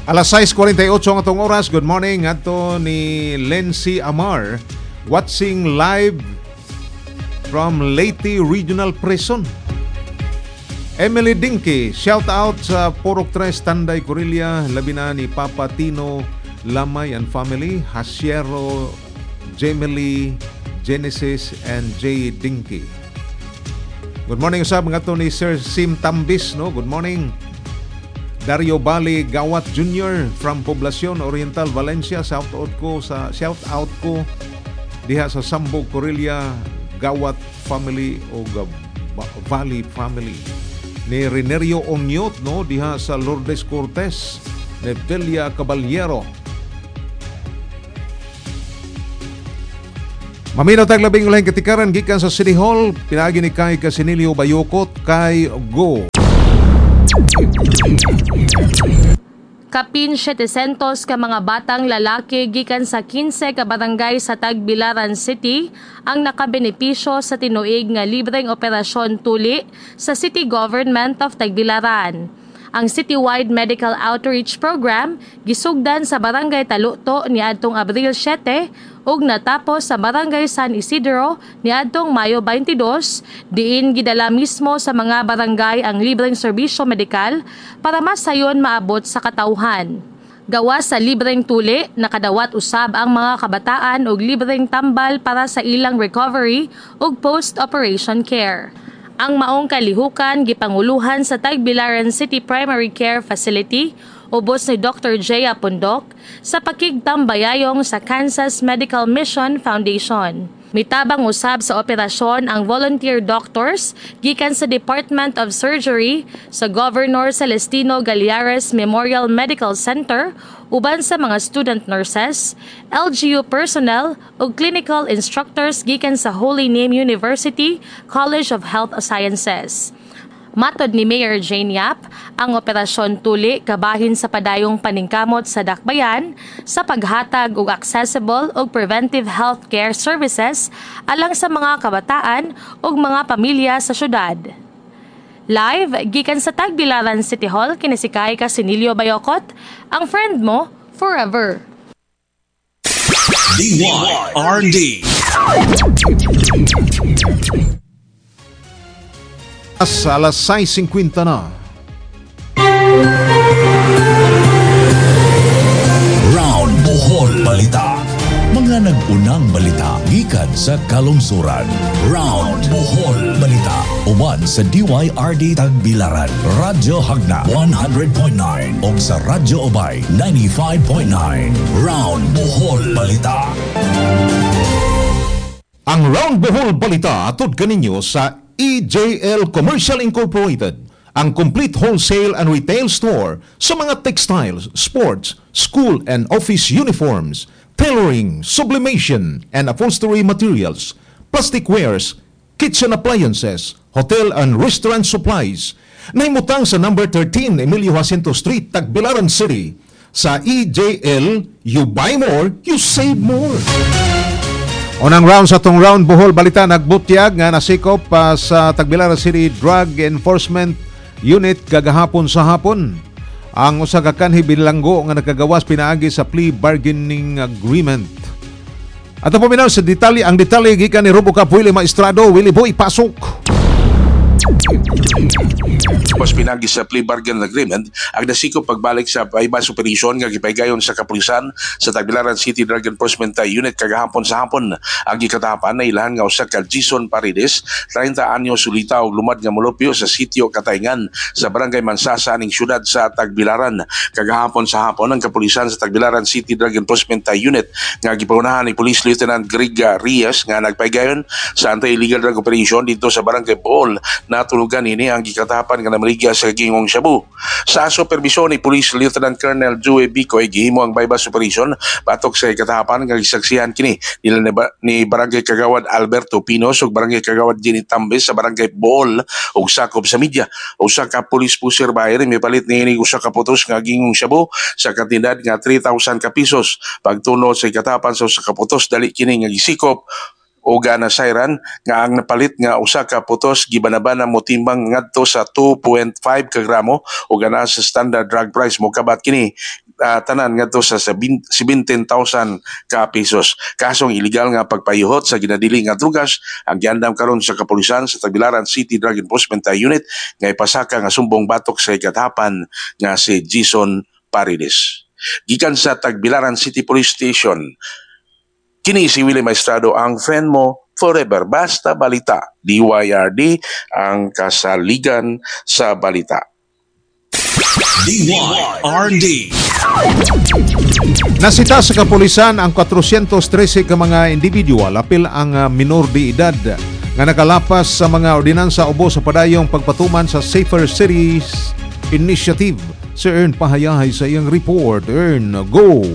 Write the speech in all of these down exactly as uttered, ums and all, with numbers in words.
Alas sais kuwarenta y otso ang atong oras. Good morning ato ni Lency Amar watching live from Leyte Regional Prison. Emily Dinky, shout out sa Porok Tres, Tanday, Corilla, labi na ni Papa Tino Lamay and family, Hasiero, Gemily, Genesis, and J. Dinky. Good morning usab nga to ni Sir Sim Tambis, no? Good morning. Dario Bali Gawat Junior from Poblacion Oriental, Valencia. Shout out ko sa shout out ko diha sa Sambog, Corilla, Gawat family o Valley family. Ni Renerio Onyot, no, diha sa Lourdes Cortez, ni Velia Caballero. Maminaw tag labing ulang katikaran gikan sa City Hall, pinagi ni kay Casinilio Bayokot kay Go. Kapin setecentos ka mga batang lalaki gikan sa kinse ka barangay sa Tagbilaran City ang nakabenepisyo sa tinuig nga libreng operasyon tuli sa City Government of Tagbilaran. Ang citywide medical outreach program gisugdan sa Barangay Taluto niadtong Abril siyete ug natapos sa Barangay San Isidro niadtong Mayo baintidós, diin gidala mismo sa mga barangay ang libreng serbisyo medikal para mas sayon maabot sa katawhan. Gawas sa libreng tuli, nakadawat usab ang mga kabataan og libreng tambal para sa ilang recovery ug post-operation care. Ang maong kalihukan gipanguluhan sa Tagbilaran City Primary Care Facility ubos ni Doctor J. Apundok sa pakigtambayayong sa Kansas Medical Mission Foundation. Mitabang usab sa operasyon ang volunteer doctors gikan sa Department of Surgery sa Governor Celestino Galiares Memorial Medical Center uban sa mga student nurses, L G U personnel ug clinical instructors gikan sa Holy Name University College of Health Sciences. Matod ni Mayor Jane Yap, ang operasyon tuli kabahin sa padayong paningkamot sa dakbayan sa paghatag og accessible ug preventive health care services alang sa mga kabataan ug mga pamilya sa syudad. Live gikan sa Tagbilaran City Hall kini si Kay Casinilio Bayokot, ang friend mo forever. D Y R D Sa alas sais cincuenta na. Round Bohol Balita. Mga nag-unang balita gikan sa kalungsuran. Round Bohol Balita. Uban sa D Y R D Tagbilaran, Radyo Hagna one hundred point nine ug sa Radyo Obay ninety-five point nine. Round Bohol Balita. Ang Round Bohol Balita atod kaninyo sa E J L Commercial Incorporated, ang complete wholesale and retail store sa mga textiles, sports, school and office uniforms, tailoring, sublimation and upholstery materials, plastic wares, kitchen appliances, hotel and restaurant supplies. Nahimutang sa number thirteen Emilio Jacinto Street, Tagbilaran City. Sa E J L, you buy more, you save more. Unang round sa tong Round Bohol Balita, nagbutyag nga nasikop uh, sa Tagbilaran City Drug Enforcement Unit kagahapon sa hapon. Ang usa ka kanhi bilanggo nga nakagawas pinaagi sa plea bargaining agreement. Ato po minaw sa detalye, ang detalye gikan ni Robo Capuile Maestrado. Willie Boy, pasok! Tapos pinagi sa plea bargain agreement ang nasiko pagbalik sa bypass operation nga gipaygayon sa kapulisan sa Tagbilaran City Drug Enforcement Unit kagahapon sa hapon. Ang gikatapan na ilahan nga usa ka Jason Paredes, thirty anyos sulita og lumad nga molupyo sa sitio Katayngan sa Barangay Mansasa aning syudad sa Tagbilaran. Kagahapon sa hapon ang kapulisan sa Tagbilaran City Drug Enforcement Unit nga gipahunahan ni Police Lieutenant Greg Rias nga nagpaygayon sa anti-illegal drug operation dito sa Barangay Bohol. Natulugan ini ang gikatapan nga namaliga sa gingong Shabu. Sa supervisyon ni Police Lieutenant Colonel Joey Bicoy, gihimo ang bypass operation batok sa ikatahapan nga gisaksihan kini nila ni Barangay Kagawad Alberto Pinos ug Barangay Kagawad Jenny Tambes sa Barangay Bohol ug sakop sa media. Usa ka police pusher bayer mipalit niini usa ka putos nga gingong Shabu sa kantidad nga three thousand ka pesos. Pagtuno sa ikatahapan sa usa ka putos dali kini nga gisikop o gana sayran nga ang napalit nga usa ka putos gibanabana mo timbang ngadto sa two point five ka gramo o gana sa standard drug price mo kabat kini uh, tanan nga to sa seventeen thousand ka pesos. Kasong illegal nga pagpayuhot sa ginadili nga drugas ang giandam karon sa kapulisan sa Tagbilaran City Drug Enforcement Unit nga ipasaka nga sumbong batok sa ikatapan nga si Jason Paredes. Gikan sa Tagbilaran City Police Station, kini si Willie Maestrado, ang friend mo forever. Basta balita. D Y R D ang kasaligan sa balita. D Y R D. Nasita sa kapulisan ang four hundred thirteen ka mga individual apil ang uh, minor de edad nga nakalapas sa mga ordinansa ubos sa padayong pagpatuman sa Safer Cities Initiative. Si Ern pahayahay sa iyang report. Ern, go!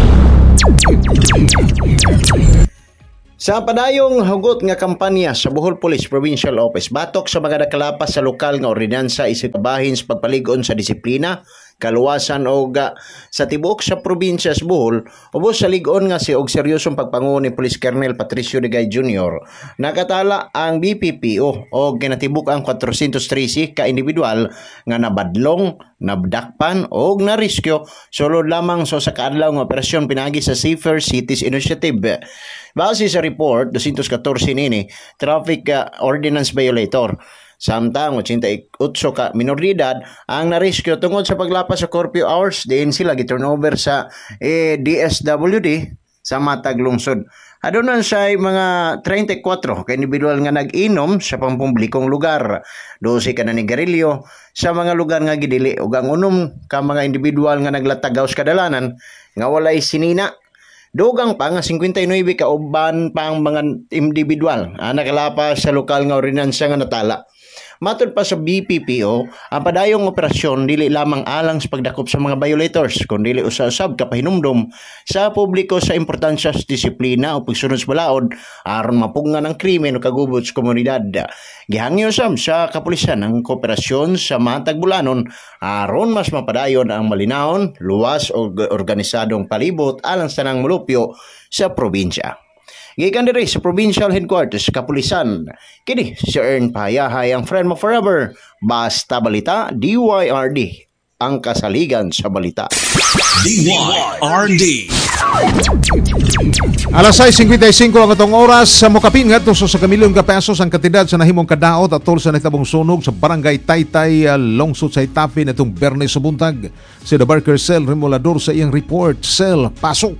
Sa padayong hugot nga kampanya sa Bohol Police Provincial Office, batok sa mga nakalapas sa lokal nga ordinansa isip bahin sa pagpaligon sa disiplina, kaluwasan o ga, sa tibuok sa probinsya sa Bohol, ubos sa ligon nga si og seryosong pagpangu ni Police Colonel Patricio Digay Junior Nakatala ang B P P O o ginatibuk ang four hundred thirteen ka individual nga nabadlong, nabdakpan o nariskyo sulod lamang so sa kaadlaw nga operasyon pinagi sa Safer Cities Initiative. Base sa report, two hundred fourteen nini, traffic uh, ordinance violator. Samtang eighty-eight ka minoridad ang nariskyo tungod sa paglapas sa curfew hours, diin sila gi-turnover sa eh, D S W D sa Matag Lungsod. Adonan sa mga thirty-four ka individual nga nag-inom sa pampublikong lugar. twelve ka nanigarilyo sa mga lugar nga gidili ug ang unom ka mga individual nga naglatagaw sa kadalanan nga walay sinina. Dugang pa nga fifty-nine ka uban pang mga individual ang nakalapas sa lokal nga ordinansa nga natala. Matod pa sa B P P O, ang padayong operasyon dili lamang alang sa pagdakop sa mga violators, kundi usab kapahinumdom sa publiko sa importansya sa disiplina o pagsunod sa balaod aron mapungan ang krimen o kagubot sa komunidad. Gihangyo sam sa kapulisan ang kooperasyon sa Matag Bulanon aron mas mapadayon ang malinawon, luwas o organisadong palibot alang sa nang mulupyo sa probinsya. Gikan diri sa Provincial Headquarters Kapulisan, kini si Ern pahayahay ang friend mo forever. Basta balita, D Y R D ang kasaligan sa balita. D Y R D. Alas sais fifty-five ang atong oras sa mokapin ngadto sa kamilyon ka pesos ang kantidad sa nahimong kadaot atol sa nahitabong sunog sa Barangay Taytay, uh, Lungsod sa Itapi natong Bernes sa buntag. Si The Barker Cell Remolador sa iyang report. Cell, pasok.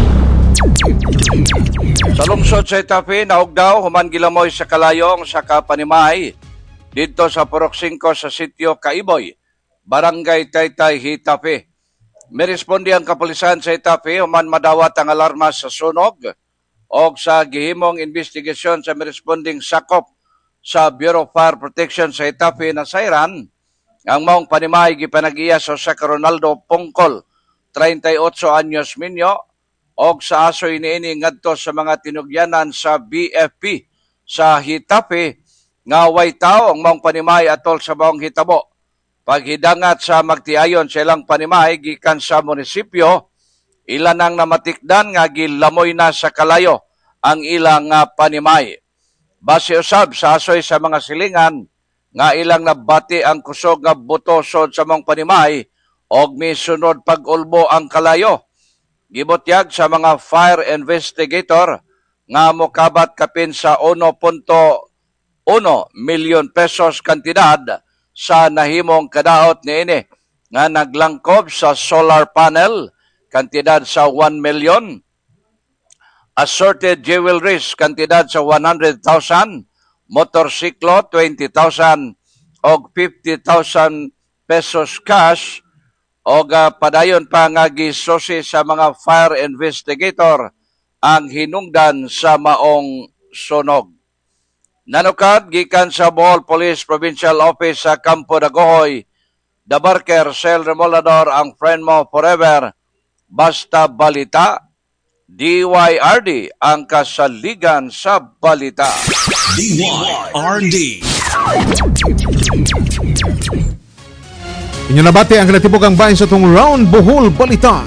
Sa lungsod sa Itapi, naugdaw, human gilamoy sa kalayong sa Kapanimay, dito sa Purok five sa sitio Kaiboy, Barangay Taytay, Itapi. May respondi ang kapulisan sa Itapi, human madawat ang alarma sa sunog o sa gihimong investigasyon sa may responding sakop sa Bureau of Fire Protection sa Itapi na sayran, ang maong Panimay gipanag-iya sa Jose Ronaldo Pongkol, thirty-eight anyos minyo, og sa aso iniini ngadto sa mga tinugyanan sa B F P sa Itapi nga way tao ang maong Panimay atol sa maong hitabo. Paghidangat sa magtiayon sa ilang Panimay gikan sa munisipyo, ilan ang namatikdan nga gilamoy na sa kalayo ang ilang uh, Panimay. Base usab sa asoy sa mga silingan nga ilang nabati ang kusog nga buto sod sa maong Panimay og misunod pag-ulbo ang kalayo. Gibutyag sa mga fire investigator nga mokabat kapin sa one point one milyon pesos kantidad sa nahimong kadaot niini nga naglangkob sa solar panel kantidad sa one million, assorted jewelries kantidad sa one hundred thousand, motorsiklo twenty thousand og fifty thousand pesos cash. O uh, padayon pa nga gisusi sa mga fire investigator ang hinungdan sa maong sunog. Nanukad gikan sa Bohol Police Provincial Office sa Campo Dagohoy, The Barker Cell Remolador ang friend mo forever. Basta balita, D Y R D ang kasaligan sa balita. D Y R D. Inyo nabati ang kinatibok ang bahin sa itong Round Bohol Balita.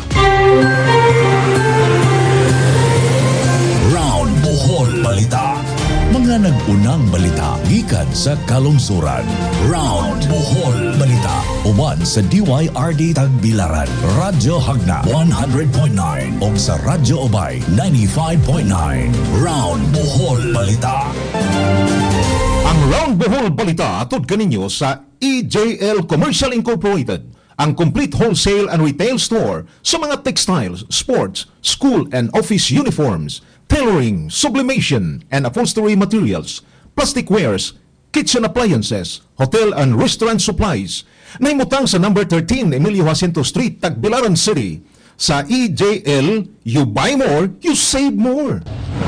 Round Bohol Balita. Mga nag-unang balita gikan sa kalungsuran. Round Bohol Balita. uban sa D Y R D Tagbilaran, Radyo Hagna one hundred point nine ug sa Radyo Obay ninety-five point nine. Round Bohol Balita. Ang Round Bohol Balita atod kaninyo sa E J L Commercial Incorporated, ang complete wholesale and retail store sa mga textiles, sports, school and office uniforms, tailoring, sublimation and upholstery materials, plastic wares, kitchen appliances, hotel and restaurant supplies. Naimutang sa number thirteen Emilio Jacinto Street, Tagbilaran City. Sa E J L, you buy more, you save more.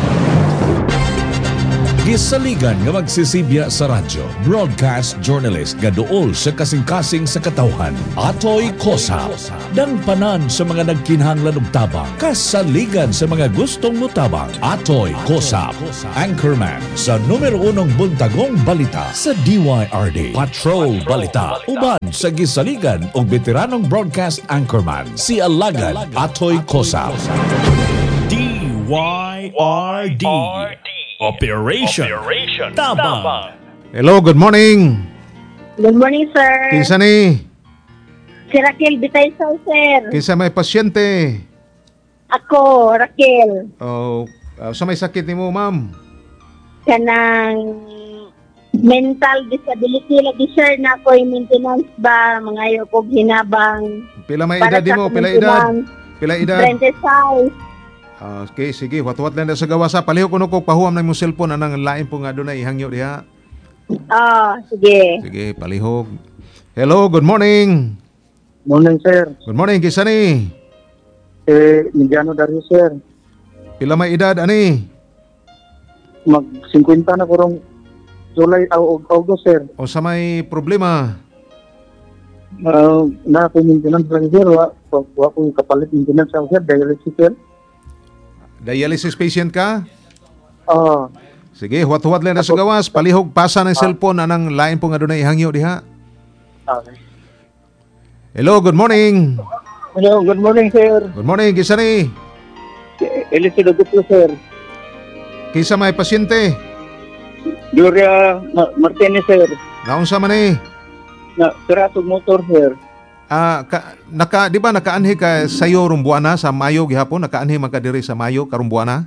Gisaligan nga magsisibya sa radyo, broadcast journalist nga duol sa kasing-kasing sa katawhan, Atoy Kosa. Dangpanan sa mga nagkinahanglan og tabang, kasaligan sa mga gustong mutabang, Atoy Kosa. Anchorman sa numero unong buntagong balita sa D Y R D. Patrol Balita. Uban sa gisaligan og veteranong broadcast anchorman, si Alagan Atoy Kosa. D Y R D. Operation, Operation Tabang. Hello, good morning. Good morning, sir. Kinsa ni? Si Raquel Bitaysal, sir. Kinsa may pasyente? Ako, Raquel. Oh, uh, sa may sakit nimo, ma'am? Kanang mental disability lagi, sir, na ako'y maintenance ba, mga ayaw kong hinabang. Pila may edad mo? Pila edad? Pila edad? twenty-five. Uh, okay, sige. Wat-wat lang na sa gawa sa. Palihog ko no ko pahuam na yung cellphone anang lain po nga doon na ihangyo diha. Ah, sige. Sige, palihog. Hello, good morning. Morning, sir. Good morning, kisa ni? Eh, Indiano Dario, sir. Pila may edad, ani? Mag-fifty na kurong July o August, sir. O sa may problema? Uh, na ako maintenance lang, sir. Wa ko kapalit maintenance lang, sir. Dialysis, sir. Dialysis patient ka? Oo. Uh, Sige, huwat-huwat lang na sa gawas. Palihog, pasa ng cellphone anang lain po nga doon na ihangyo diha. Okay. Hello, good morning. Hello, good morning, sir. Good morning, kisa ni? Eliseo Gutlo, sir. Kisa may pasyente? Gloria Ma- Martinez, sir. Naunsa man eh? Na, Piratog Motor, sir. Ah, ka, naka, di ba nakaanhi ka sayo rumbuana sa Mayo gihapon? Nakaanhi man ka diri sa Mayo karumbuana?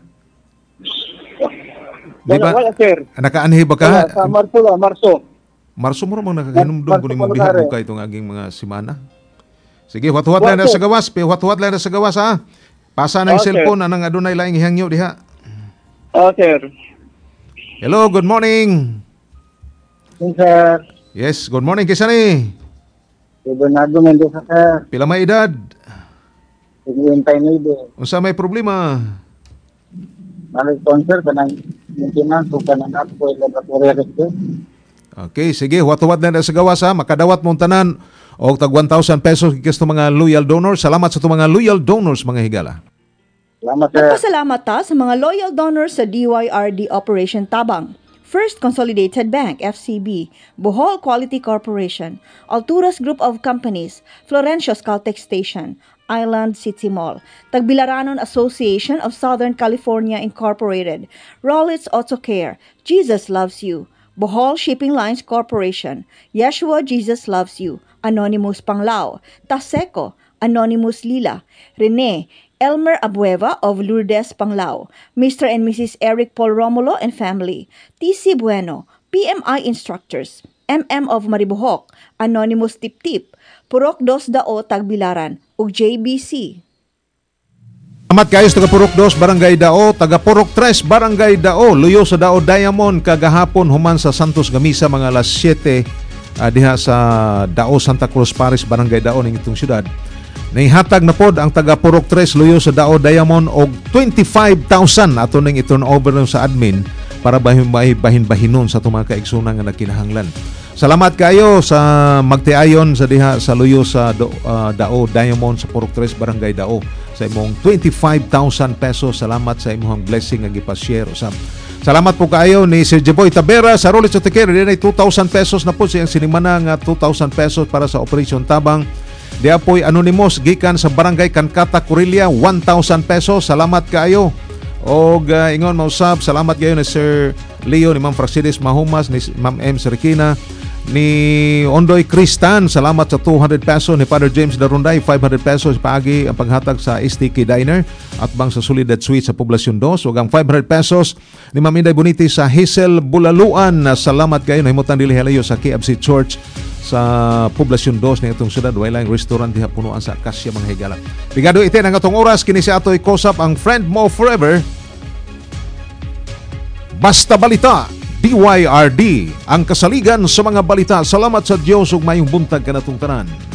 Di ba? Wala, wala, sir. Nakaanhi ba ka? Wala, sa Marso, la, Marso. Marso mo ramang nakahinumdum ko ni mong Marso, bihag Marso. mo ka itong aging mga simana. Sige, huwat-huwat lang na sa gawas. Huwat-huwat lang na sa gawas, ha? Pasa na yung Okay. cellphone anang adunay laing ihangyo diha. Oh, sir. Hello, good morning. Yes, sir. Yes, good morning. Kisa ni? Si Bernardo Mendoza, sir. Pila may edad? Sigurintay na ito. Unsa may problema? Nag-sponsor ka ng maintenance o ka ng apo laboratory rescue. Okay, sige, huwat-huwat lang na sa gawas, ha? Makadawat mong tanan og tag one thousand pesos kikas mga loyal donors. Salamat sa itong mga loyal donors, mga higala. Salamat, sir. Nagpasalamat ta sa mga loyal donors sa D Y R D Operation Tabang. First Consolidated Bank, F C B, Bohol Quality Corporation, Alturas Group of Companies, Florencio Caltex Station, Island City Mall, Tagbilaranon Association of Southern California Incorporated, Rollins Auto Care, Jesus Loves You, Bohol Shipping Lines Corporation, Yeshua Jesus Loves You, Anonymous Panglao, Taseco, Anonymous Lila, Rene, Elmer Abueva of Lourdes Panglao, Mister and Missus Eric Paul Romulo and family, T C Bueno, P M I Instructors, M M of Maribohok, Anonymous Tip Tip, Purok Dos Dao Tagbilaran, ug J B C. Salamat kayo sa taga Purok dos, Barangay Dao, taga Purok tres, Barangay Dao, luyo sa Dao Diamond, kagahapon human sa Santos Gamisa, mga alas siyete, uh, diha sa Dao Santa Cruz Paris, Barangay Dao ng itong syudad. Naihatag na pod ang taga Purok tres luyo sa Dao Diamond og twenty-five thousand ato ning i-turn over sa admin para bahin-bahinon sa itong mga kaigsunan nga nagkinahanglan. Salamat kayo sa magtiayon sa diha sa luyo sa Do, uh, Dao Diamond sa Purok tres Barangay Dao sa imong twenty-five thousand pesos. Salamat sa imong blessing nga gipashare usab. Salamat po kayo ni Sir Jeboy Tabera sa Rolex Oteker. Dinay two thousand pesos na po siyang sinimana nga two thousand pesos para sa Operation Tabang. Di apoy anonymous gikan sa Barangay Kankata, Corelia, one thousand pesos. Salamat kayo. Og uh, ingon mausab, salamat kayo ni Sir Leo, ni Ma'am Fraxides Mahumas, ni Ma'am M. Serikina, ni Ondoy Cristan, salamat sa two hundred pesos. Ni Father James Darunday, five hundred pesos paagi ang paghatag sa S T K Diner at bang sa Solidad Suite sa Poblacion two. Ug ang five hundred pesos ni Ma'am Inday Boniti sa Hazel Bulaluan, salamat kayo. Nahimutan dili halayo sa K F C Church sa Poblacion two ni itong syudad. Wala lang restaurant diha punuan sa Kasya mga higala. Pigado ite ang atong oras kini si atoy kosap ang friend mo forever. Basta Balita D Y R D, ang kasaligan sa mga balita. Salamat sa Diyos ug mayong buntag kanatong tanan.